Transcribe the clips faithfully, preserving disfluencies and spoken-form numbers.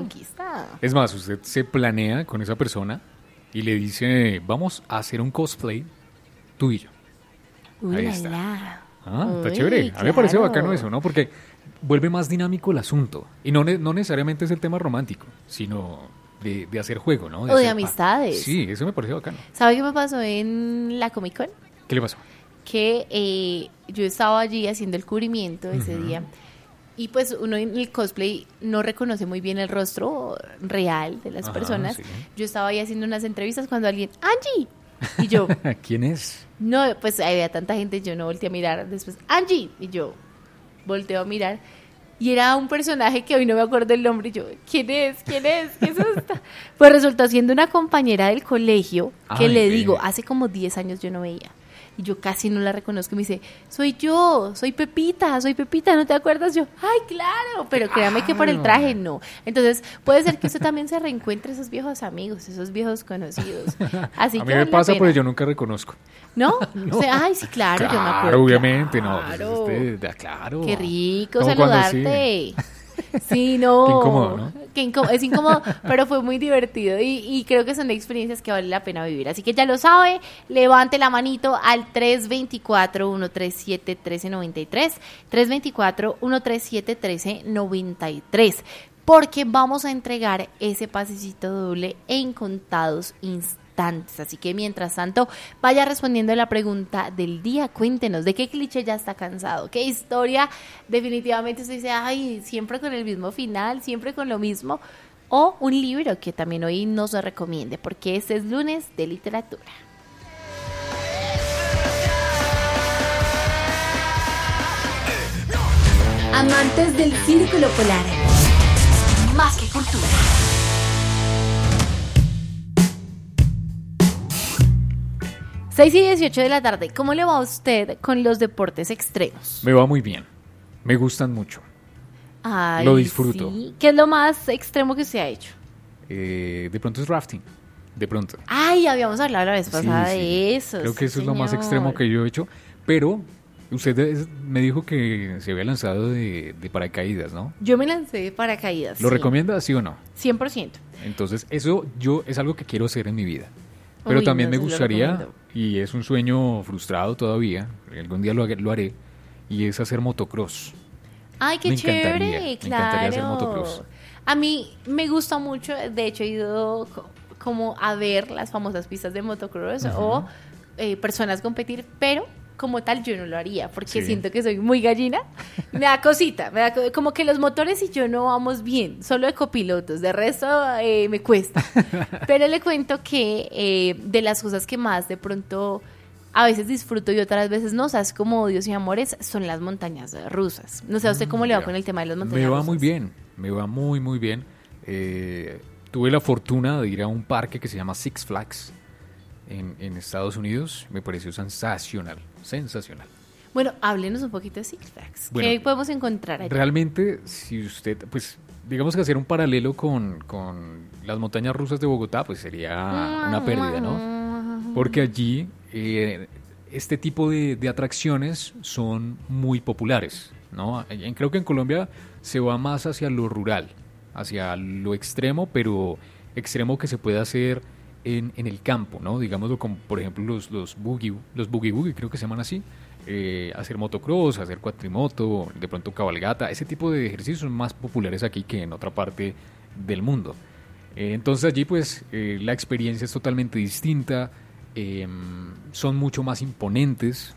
conquista. Es más, usted se planea con esa persona y le dice, vamos a hacer un cosplay tú y yo. Uy, Ahí la, está. la. Ah, Uy, está chévere. A mí me parece claro. bacano eso, ¿no? Porque vuelve más dinámico el asunto. Y no, ne- no necesariamente es el tema romántico, sino de, de hacer juego, ¿no? O de hacer- amistades. Sí, eso me parece bacano. ¿Sabe qué me pasó en la Comic Con? ¿Qué le pasó? Que eh, yo estaba allí haciendo el cubrimiento ese Ujú. día y pues uno en el cosplay no reconoce muy bien el rostro real de las Ajá, personas. sí. Yo estaba ahí haciendo unas entrevistas cuando alguien, Angie, y yo, ¿Quién es? no, pues había tanta gente, yo no volteé a mirar, después, Angie, y yo volteo a mirar. Y era un personaje que hoy no me acuerdo el nombre. Y yo, ¿quién es? ¿Quién es? ¿Qué es esta? Pues resultó siendo una compañera del colegio que Ay, le ve. digo, hace como diez años yo no veía. Y yo casi no la reconozco. Y me dice, soy yo, soy Pepita, soy Pepita, ¿no te acuerdas? Yo, ay, claro. Pero créame que por el traje no. Entonces, puede ser que usted también se reencuentre esos viejos amigos, esos viejos conocidos. Así A que mí me vale la pasa, pena. pero yo nunca reconozco. ¿No? O sea, ay, sí, claro, yo me acuerdo. obviamente, no. pues, Claro. usted, da- claro. Qué rico Como cuando saludarte. Sí, no. Qué incómodo, ¿no? Qué incó- es incómodo, pero fue muy divertido y, y creo que son experiencias que vale la pena vivir. Así que ya lo sabe, levante la manito al tres dos cuatro, uno tres siete, uno tres nueve tres, tres dos cuatro, uno tres siete, uno tres nueve tres, porque vamos a entregar ese pasecito doble en contados instantes. Así que mientras tanto, vaya respondiendo a la pregunta del día. Cuéntenos, ¿de qué cliché ya está cansado? ¿Qué historia definitivamente usted dice, ay, siempre con el mismo final, siempre con lo mismo? O un libro que también hoy nos recomiende, porque este es lunes de literatura. Amantes del Círculo Polar, más que cultura. seis y dieciocho de la tarde, ¿cómo le va a usted con los deportes extremos? Me va muy bien. Me gustan mucho. Ay, Lo disfruto. sí. ¿Qué es lo más extremo que usted ha hecho? Eh, de pronto es rafting. De pronto. Ay, habíamos hablado la vez Sí, pasada sí. de eso. Creo que sí, eso es lo más señor. extremo que yo he hecho. Pero usted es- me dijo que se había lanzado de, de paracaídas, ¿no? Yo me lancé de paracaídas. ¿Lo sí. recomienda, sí o no? cien por ciento. Entonces, eso yo es algo que quiero hacer en mi vida. Pero Uy, también no, me se lo gustaría, recomiendo. y es un sueño frustrado todavía, algún día lo, ha- lo haré, y es hacer motocross. Ay, qué Me encantaría, chévere, me claro. encantaría hacer motocross. A mí me gusta mucho, de hecho he ido co- como a ver las famosas pistas de motocross Ujú. o eh, personas competir, pero como tal yo no lo haría porque Sí. siento que soy muy gallina. Me da cosita, me da co- como que los motores y yo no vamos bien, solo de copilotos, de resto eh, me cuesta. Pero le cuento que eh, de las cosas que más de pronto a veces disfruto y otras veces no, o sea, es como odios y amores, son las montañas rusas. No sé a usted cómo le va Ya. con el tema de las montañas Me rusas. va muy bien, me va muy, muy bien. Eh, tuve la fortuna de ir a un parque que se llama Six Flags en, en Estados Unidos. Me pareció sensacional, sensacional. Bueno, háblenos un poquito de Six Flags. Bueno, ¿Qué podemos encontrar allí? Realmente, si usted, pues, digamos que hacer un paralelo con, con las montañas rusas de Bogotá, pues sería una pérdida, ¿no? Porque allí eh, este tipo de, de atracciones son muy populares, ¿no? En- Creo que en Colombia se va más hacia lo rural, hacia lo extremo, pero extremo que se puede hacer en, en el campo, ¿no? Digámoslo como, por ejemplo, los, los boogie, los boogie woogie, creo que se llaman así, eh, hacer motocross, hacer cuatrimoto, de pronto cabalgata, ese tipo de ejercicios son más populares aquí que en otra parte del mundo. Eh, entonces allí pues eh, la experiencia es totalmente distinta, eh, son mucho más imponentes,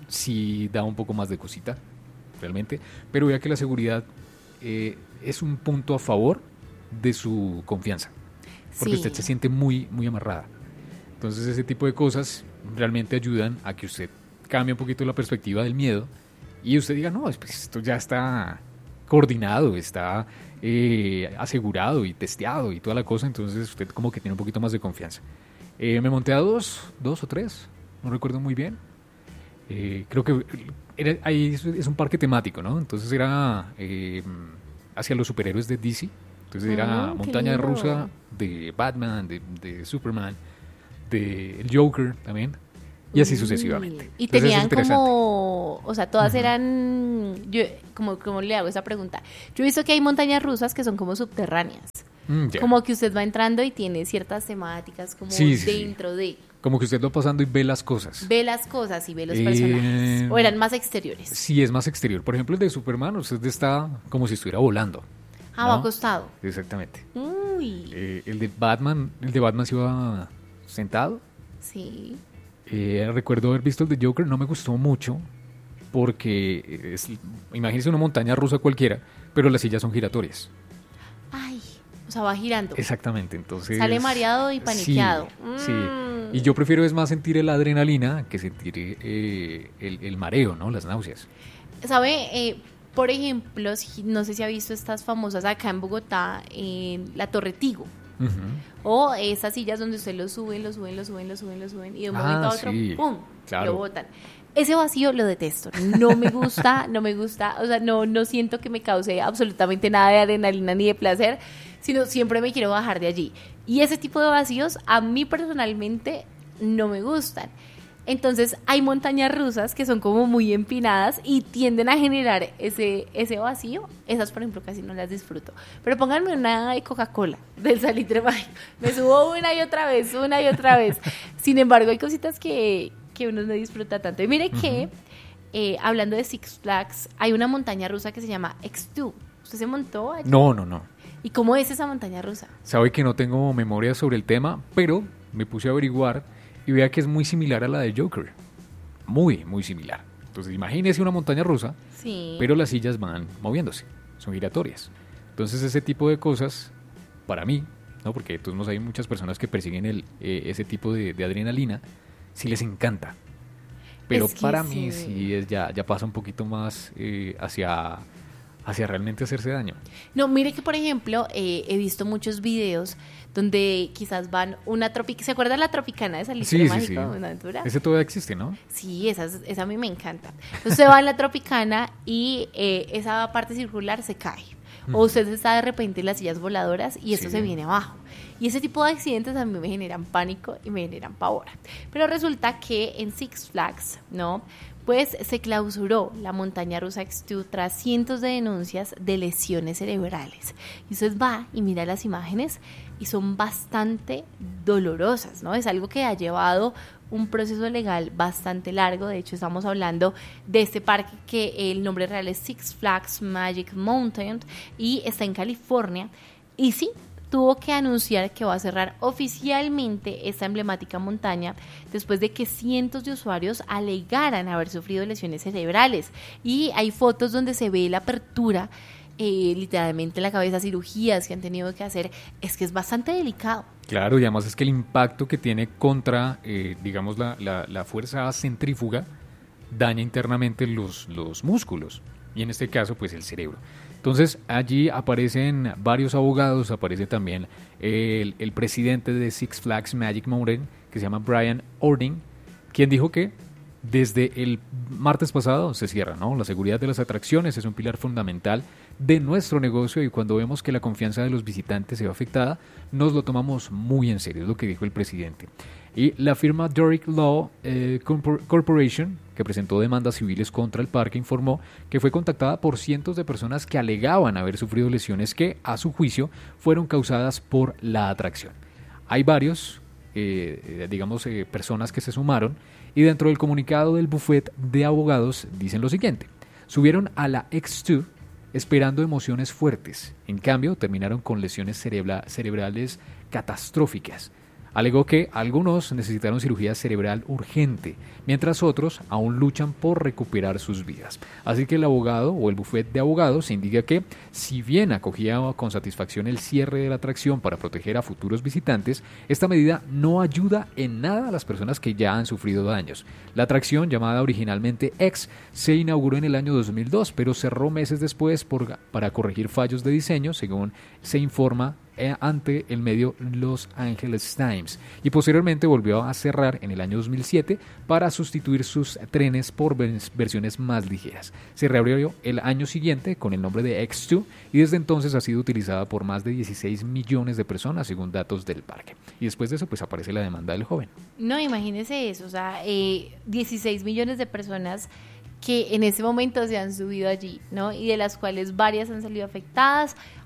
sí da un poco más de cosita, realmente, pero vea que la seguridad eh, es un punto a favor de su confianza, porque Sí. usted se siente muy, muy amarrada. Entonces ese tipo de cosas realmente ayudan a que usted cambie un poquito la perspectiva del miedo y usted diga, no, pues esto ya está coordinado, está eh, asegurado y testeado y toda la cosa, entonces usted como que tiene un poquito más de confianza. Eh, me monté a dos, dos o tres, no recuerdo muy bien. Eh, creo que era, ahí es, es un parque temático, ¿no? Entonces era eh, hacia los superhéroes de D C. Entonces era Ah, qué montaña lindo. rusa de Batman, de, de Superman, de el Joker también, y así Uy. sucesivamente. Y Entonces, es tenían interesante. como, o sea, todas Ujú. eran, yo, como, como le hago esa pregunta. Yo he visto que hay montañas rusas que son como subterráneas. Mm, yeah. Como que usted va entrando y tiene ciertas temáticas como sí, sí, dentro sí. de... Como que usted va pasando y ve las cosas. Ve las cosas y ve los Eh, personajes. ¿O eran más exteriores? Sí, es más exterior. Por ejemplo, el de Superman, usted está como si estuviera volando. Ah, ¿no? va acostado. Exactamente. Uy. Eh, el de Batman, el de Batman se iba sentado. Sí. Eh, recuerdo haber visto el de Joker, no me gustó mucho porque es, imagínese una montaña rusa cualquiera, pero las sillas son giratorias. Ay, o sea, va girando. Exactamente, entonces... Sale mareado y paniqueado. Sí, sí. Mm. Y yo prefiero es más sentir la adrenalina que sentir eh, el, el mareo, ¿no? Las náuseas. ¿Sabe? Eh, por ejemplo, si- no sé si ha visto estas famosas acá en Bogotá, en la Torre Tigo. Ujú. O esas sillas donde usted lo suben, lo suben, lo suben, lo suben, lo suben y de un Ah, momento a otro, sí, ¡pum!, claro. lo botan. Ese vacío lo detesto, no me gusta, no me gusta, o sea, no, no siento que me cause absolutamente nada de adrenalina ni de placer, sino siempre me quiero bajar de allí. Y ese tipo de vacíos a mí personalmente no me gustan. Entonces hay montañas rusas que son como muy empinadas y tienden a generar ese, ese vacío. Esas, por ejemplo, casi no las disfruto. Pero pónganme una de Coca-Cola, del salitre mágico. Me subo una y otra vez, una y otra vez. Sin embargo, hay cositas que, que uno no disfruta tanto. Y mire que, eh, hablando de Six Flags, hay una montaña rusa que se llama X dos. ¿Usted se montó allí? No, no, no. ¿Y cómo es esa montaña rusa? Sabe que no tengo memoria sobre el tema, pero me puse a averiguar y vea que es muy similar a la de Joker. Muy, muy similar. Entonces imagínese una montaña rusa, Sí. pero las sillas van moviéndose, son giratorias. Entonces ese tipo de cosas, para mí, ¿no? Porque de todos modos hay muchas personas que persiguen el, eh, ese tipo de, de adrenalina, sí les encanta. Pero Es que para sí. mí sí es ya, ya pasa un poquito más eh, hacia, hacia realmente hacerse daño. No, mire que por ejemplo eh, he visto muchos videos donde quizás van una tropicana. ¿Se acuerda la Tropicana de Salitre Sí, sí, Mágico? sí. Una aventura. Ese todavía existe, ¿no? Sí, esa, es- esa a mí me encanta. Entonces usted va en la Tropicana y eh, esa parte circular se cae. O usted está de repente en las sillas voladoras y eso Sí. se viene abajo. Y ese tipo de accidentes a mí me generan pánico y me generan pavor. Pero resulta que en Six Flags, ¿no? Pues se clausuró la montaña rusa X dos tras cientos de denuncias de lesiones cerebrales. Y usted va y mira las imágenes y son bastante dolorosas, ¿no? Es algo que ha llevado un proceso legal bastante largo. De hecho, estamos hablando de este parque que el nombre real es Six Flags Magic Mountain y está en California. Y sí, tuvo que anunciar que va a cerrar oficialmente esta emblemática montaña después de que cientos de usuarios alegaran haber sufrido lesiones cerebrales. Y hay fotos donde se ve la apertura, eh, literalmente en la cabeza, cirugías que han tenido que hacer. Es que es bastante delicado. Claro, y además es que el impacto que tiene contra, eh, digamos, la, la, la fuerza centrífuga daña internamente los, los músculos y en este caso, pues el cerebro. Entonces, allí aparecen varios abogados, aparece también el, el presidente de Six Flags Magic Mountain, que se llama Brian Ording, quien dijo que desde el martes pasado se cierra, ¿no? La seguridad de las atracciones es un pilar fundamental de nuestro negocio y cuando vemos que la confianza de los visitantes se ve afectada, nos lo tomamos muy en serio, es lo que dijo el presidente. Y la firma Doric Law eh, Corporation, que presentó demandas civiles contra el parque, informó que fue contactada por cientos de personas que alegaban haber sufrido lesiones que, a su juicio, fueron causadas por la atracción. Hay varios, eh, digamos, eh, personas que se sumaron y dentro del comunicado del bufete de abogados dicen lo siguiente: subieron a la X dos esperando emociones fuertes, en cambio terminaron con lesiones cerebra- cerebrales catastróficas. Alegó que algunos necesitaron cirugía cerebral urgente, mientras otros aún luchan por recuperar sus vidas. Así que el abogado o el bufete de abogados indica que, si bien acogía con satisfacción el cierre de la atracción para proteger a futuros visitantes, esta medida no ayuda en nada a las personas que ya han sufrido daños. La atracción, llamada originalmente X, se inauguró en el año dos mil dos, pero cerró meses después por, para corregir fallos de diseño, según se informa ante el medio Los Angeles Times, y posteriormente volvió a cerrar en el año dos mil siete para sustituir sus trenes por versiones más ligeras. Se reabrió el año siguiente con el nombre de X dos y desde entonces ha sido utilizada por más de dieciséis millones de personas según datos del parque. Y después de eso pues aparece la demanda del joven. No, imagínese eso, o sea, eh, dieciséis millones de personas que en ese momento se han subido allí, ¿no? Y de las cuales varias han salido afectadas.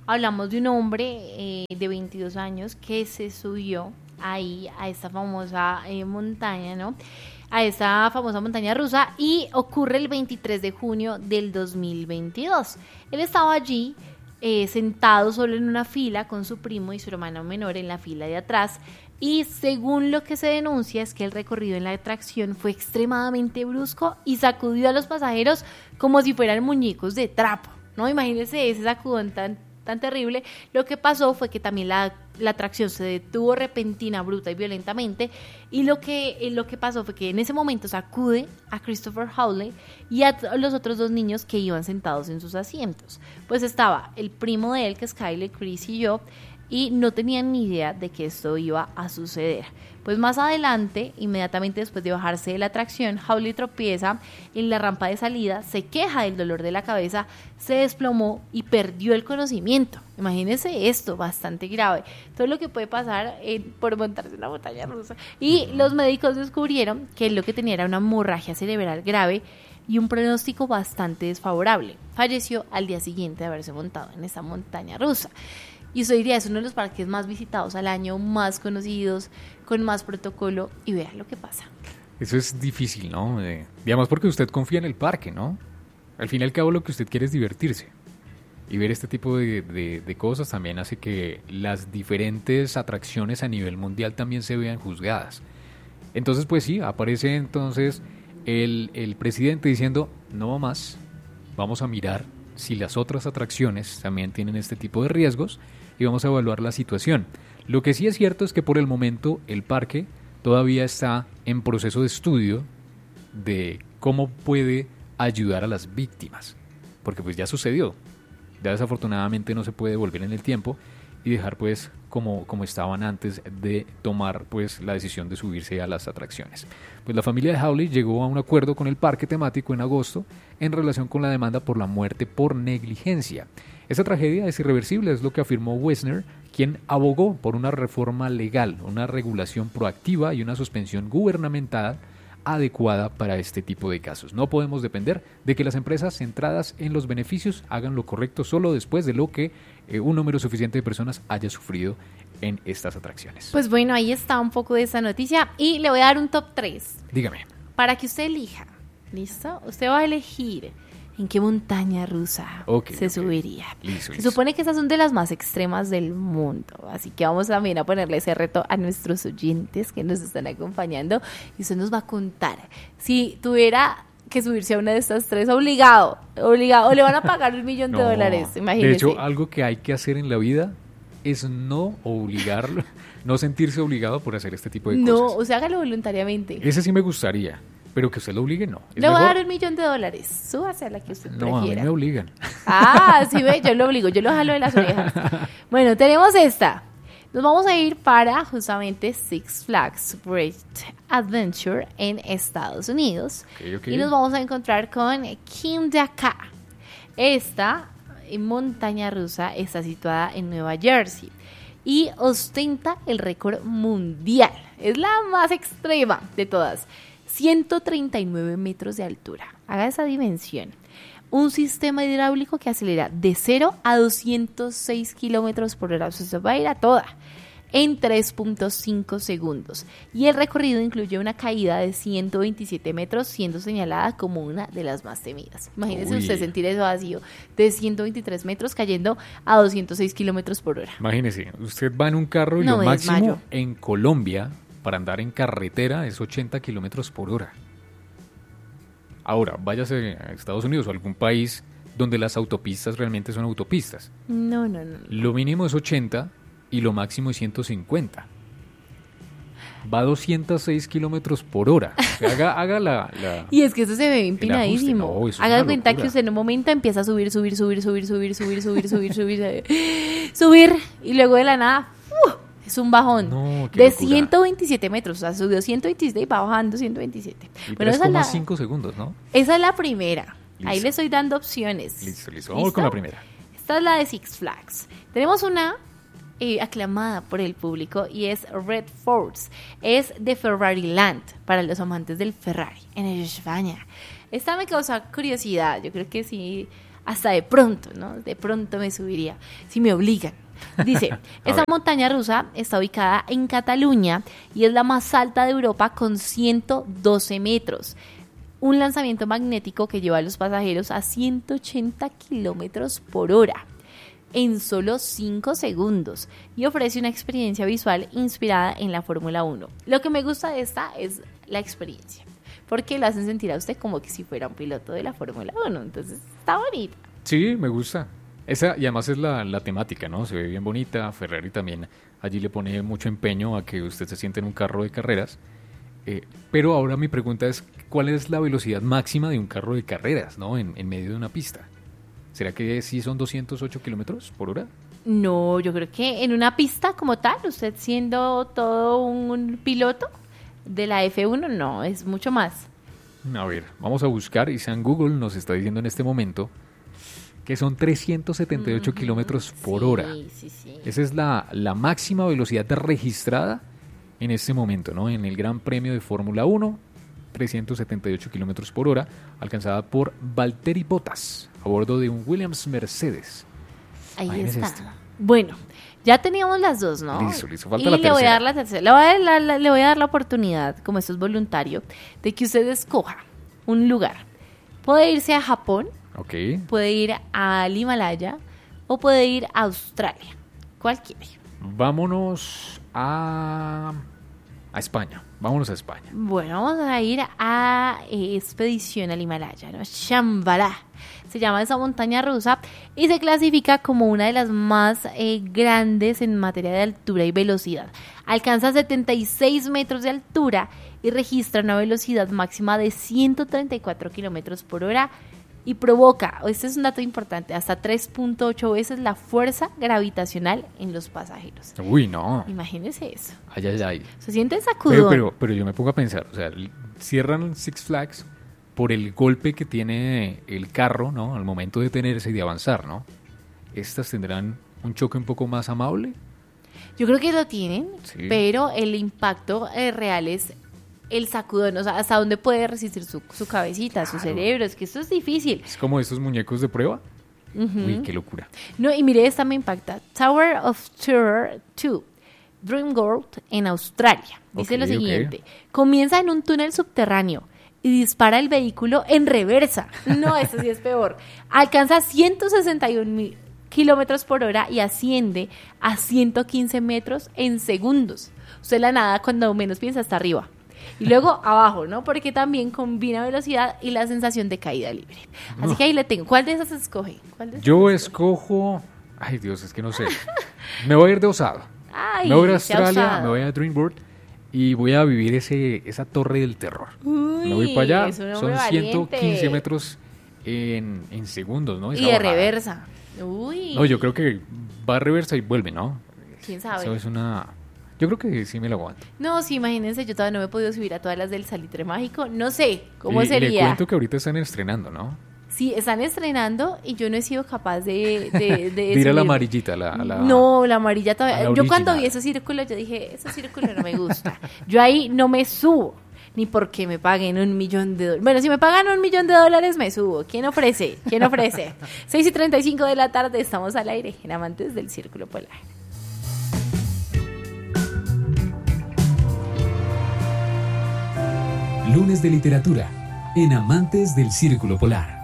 Hablamos de un hombre eh, de veintidós años que se subió ahí a esta famosa eh, montaña, ¿no? A esta famosa montaña rusa, y ocurre el veintitrés de junio del dos mil veintidós. Él estaba allí eh, sentado solo en una fila con su primo y su hermano menor en la fila de atrás, y según lo que se denuncia es que el recorrido en la atracción fue extremadamente brusco y sacudió a los pasajeros como si fueran muñecos de trapo, ¿no? Imagínense ese sacudón tan tan terrible. Lo que pasó fue que también la, la atracción se detuvo repentina, bruta y violentamente, y lo que, lo que pasó fue que en ese momento sacude a Christopher Hawley y a los otros dos niños que iban sentados en sus asientos. Pues estaba el primo de él, que es Kyle, Chris y yo, y no tenían ni idea de que esto iba a suceder. Pues más adelante, inmediatamente después de bajarse de la atracción, Hawley tropieza en la rampa de salida, se queja del dolor de la cabeza, se desplomó y perdió el conocimiento. Imagínense esto, bastante grave. Todo lo que puede pasar eh, por montarse en una montaña rusa. Y los médicos descubrieron que lo que tenía era una hemorragia cerebral grave y un pronóstico bastante desfavorable. Falleció al día siguiente de haberse montado en esa montaña rusa. Y usted diría, es uno de los parques más visitados al año, más conocidos, con más protocolo, y vea lo que pasa. Eso es difícil, ¿no? Eh, y además porque usted confía en el parque, ¿no? Al fin y al cabo lo que usted quiere es divertirse. Y ver este tipo de, de, de cosas también hace que las diferentes atracciones a nivel mundial también se vean juzgadas. Entonces, pues sí, aparece entonces el, el presidente diciendo, no más, vamos a mirar si las otras atracciones también tienen este tipo de riesgos y vamos a evaluar la situación. Lo que sí es cierto es que por el momento el parque todavía está en proceso de estudio de cómo puede ayudar a las víctimas, porque pues ya sucedió, ya desafortunadamente no se puede volver en el tiempo y dejar pues como, como estaban antes de tomar pues la decisión de subirse a las atracciones. Pues la familia de Hawley llegó a un acuerdo con el parque temático en agosto en relación con la demanda por la muerte por negligencia. Esta tragedia es irreversible, es lo que afirmó Wessner, quien abogó por una reforma legal, una regulación proactiva y una suspensión gubernamental adecuada para este tipo de casos. No podemos depender de que las empresas centradas en los beneficios hagan lo correcto solo después de lo que eh, un número suficiente de personas haya sufrido en estas atracciones. Pues bueno, ahí está un poco de esa noticia y le voy a dar un top tres. Dígame. Para que usted elija, ¿listo? Usted va a elegir en qué montaña rusa okay, se okay. subiría. Listo, se listo. supone que esas son de las más extremas del mundo, así que vamos también a ponerle ese reto a nuestros oyentes que nos están acompañando y usted nos va a contar si tuviera que subirse a una de estas tres obligado, obligado, o le van a pagar un millón no, de dólares, imagínese. De hecho, algo que hay que hacer en la vida es no obligarlo, no sentirse obligado por hacer este tipo de no, cosas. No, o sea, hágalo voluntariamente. Ese sí me gustaría. Pero que usted lo obligue, no. Le voy a dar un millón de dólares. Súbase a la que usted no, prefiera. No, a mí me obligan. Ah, sí ve, yo lo obligo, yo lo jalo de las orejas. Bueno, tenemos esta. Nos vamos a ir para justamente Six Flags Great Adventure en Estados Unidos. Okay, okay. Y nos vamos a encontrar con Kim Daka. Esta montaña rusa está situada en Nueva Jersey y ostenta el récord mundial. Es la más extrema de todas. ciento treinta y nueve metros de altura. Haga esa dimensión. Un sistema hidráulico que acelera de cero a doscientos seis kilómetros por hora. O sea, se va a ir a toda en tres punto cinco segundos. Y el recorrido incluye una caída de ciento veintisiete metros, siendo señalada como una de las más temidas. Imagínese Uy. usted sentir eso vacío de ciento veintitrés metros cayendo a doscientos seis kilómetros por hora. Imagínese, usted va en un carro y no lo máximo desmayo. En Colombia para andar en carretera es ochenta kilómetros por hora. Ahora, váyase a Estados Unidos o a algún país donde las autopistas realmente son autopistas. No, no, no. Lo mínimo es ochenta y lo máximo es ciento cincuenta. Va a doscientos seis kilómetros por hora. O sea, haga, haga la, la... Y es que eso se ve empinadísimo. No, haga cuenta que usted en un momento empieza a subir, subir, subir, subir, subir, subir, subir, subir, subir, subir, subir, y luego de la nada... Uh, es un bajón no, de locura. ciento veintisiete metros, o sea, subió ciento veintisiete y va bajando ciento veintisiete. Y bueno, tres coma cinco segundos, ¿no? Esa es la primera. Listo. Ahí le estoy dando opciones. Listo, listo. Vamos ¿Listo? Con la primera. Esta es la de Six Flags. Tenemos una eh, aclamada por el público y es Red Force. Es de Ferrari Land, para los amantes del Ferrari, en España. Esta me causa curiosidad. Yo creo que sí... hasta de pronto, ¿no? De pronto me subiría, si me obligan. Dice, esta montaña rusa está ubicada en Cataluña y es la más alta de Europa con ciento doce metros. Un lanzamiento magnético que lleva a los pasajeros a ciento ochenta kilómetros por hora en solo cinco segundos y ofrece una experiencia visual inspirada en la Fórmula uno. Lo que me gusta de esta es la experiencia, porque lo hacen sentir a usted como que si fuera un piloto de la Fórmula uno, entonces está bonita. Sí, me gusta. Esa, y además es la, la temática, ¿no? Se ve bien bonita. Ferrari también allí le pone mucho empeño a que usted se siente en un carro de carreras. Eh, pero ahora mi pregunta es, ¿cuál es la velocidad máxima de un carro de carreras, ¿no? En, en medio de una pista. ¿Será que sí son doscientos ocho kilómetros por hora? No, yo creo que en una pista como tal, usted siendo todo un piloto de la F uno, no, es mucho más. A ver, vamos a buscar y San Google nos está diciendo en este momento que son trescientos setenta y ocho uh-huh. kilómetros por sí, hora. Sí, sí. Esa es la, la máxima velocidad registrada en este momento, ¿no? En el Gran Premio de Fórmula uno, trescientos setenta y ocho kilómetros por hora, alcanzada por Valtteri Bottas a bordo de un Williams Mercedes. Ahí Imagínese está. esto. Bueno, ya teníamos las dos, ¿no? Listo, listo. Falta y la le tercera. voy a dar la tercera. Le voy a dar la, la, le voy a dar la oportunidad, como esto es voluntario, de que usted escoja un lugar. Puede irse a Japón, okay. Puede ir al Himalaya o puede ir a Australia. ¿Cuál quiere? Vámonos a, a España. Vámonos a España. Bueno, vamos a ir a eh, expedición al Himalaya, ¿no? Shambhala. Se llama esa montaña rusa y se clasifica como una de las más eh, grandes en materia de altura y velocidad. Alcanza setenta y seis metros de altura y registra una velocidad máxima de ciento treinta y cuatro kilómetros por hora y provoca, este es un dato importante, hasta tres punto ocho veces la fuerza gravitacional en los pasajeros. Uy, no. Imagínese eso. Ay, ay, ay. Se siente sacudón. Pero, pero, pero yo me pongo a pensar, o sea, cierran Six Flags por el golpe que tiene el carro, ¿no? Al momento de detenerse y de avanzar, ¿no? ¿Estas tendrán un choque un poco más amable? Yo creo que lo tienen, sí. Pero el impacto eh, real es el sacudón, o sea, hasta dónde puede resistir su, su cabecita, claro. Su cerebro, es que esto es difícil. Es como estos muñecos de prueba. Uh-huh. Uy, qué locura. No, y mire, esta me impacta. Tower of Terror dos, Dream World en Australia. Dice okay, lo siguiente, okay. Comienza en un túnel subterráneo y dispara el vehículo en reversa. No, esto sí es peor. Alcanza ciento sesenta y un mil kilómetros por hora y asciende a ciento quince metros en segundos. Usted la nada cuando menos piensa hasta arriba. Y luego abajo, ¿no? Porque también combina velocidad y la sensación de caída libre. Así no. que ahí le tengo. ¿Cuál de esas escoge? ¿Cuál de esas Yo escoge? escojo... Ay, Dios, es que no sé. Me voy a ir de osado. Ay, me voy a ir a Australia, me voy a Dream World y voy a vivir ese esa torre del terror. Uy, me voy para allá. Son valiente. ciento quince metros en, en segundos, ¿no? Esa y de bajada. reversa. Uy. No, yo creo que va a reversa y vuelve, ¿no? ¿Quién sabe? Eso es una... Yo creo que sí me lo aguanto. No, sí, imagínense, yo todavía no me he podido subir a todas las del Salitre Mágico. No sé cómo y, sería. Le cuento que ahorita están estrenando, ¿no? Sí, están estrenando y yo no he sido capaz de... de, de Tira la amarillita. La, la, no, la amarilla todavía... La yo original. Cuando vi ese círculo, yo dije, ese círculo no me gusta. Yo ahí no me subo, ni porque me paguen un millón de dólares. Bueno, si me pagan un millón de dólares, me subo. ¿Quién ofrece? ¿Quién ofrece? seis y treinta y cinco de la tarde, estamos al aire en Amantes del Círculo Polar. Lunes de literatura en Amantes del Círculo Polar.